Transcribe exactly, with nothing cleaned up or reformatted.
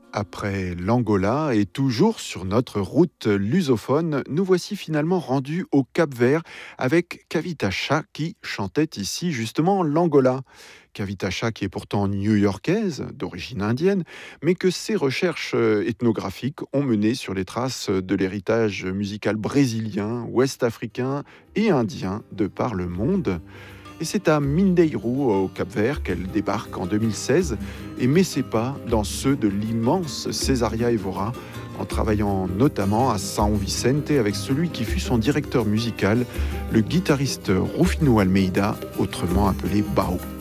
Après l'Angola et toujours sur notre route lusophone, nous voici finalement rendus au Cap-Vert avec Kavita qui chantait ici justement l'Angola. Kavita qui est pourtant new-yorkaise, d'origine indienne, mais que ses recherches euh, ethnographiques ont mené sur les traces de l'héritage musical brésilien, ouest-africain et indien de par le monde. Et c'est à Mindeiro, au Cap-Vert, qu'elle débarque en deux mille seize et met ses pas dans ceux de l'immense Cesaria Evora, en travaillant notamment à São Vicente avec celui qui fut son directeur musical, le guitariste Rufino Almeida, autrement appelé Bao.